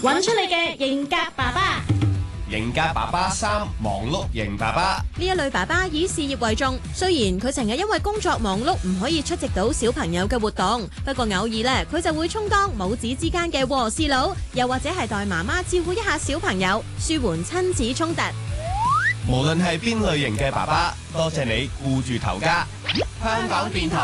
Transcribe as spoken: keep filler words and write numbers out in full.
揾出你嘅型格爸爸。 型格爸爸三，忙碌型爸爸。 呢一類爸爸以事業為重，雖然佢成日因為工作忙碌唔可以出席到小朋友嘅活動，不過偶爾咧佢就會充當母子之間嘅和事佬，又或者係代媽媽照顧一下小朋友，舒緩親子衝突。 無論係邊類型嘅爸爸，多謝你顧住頭家。香港電台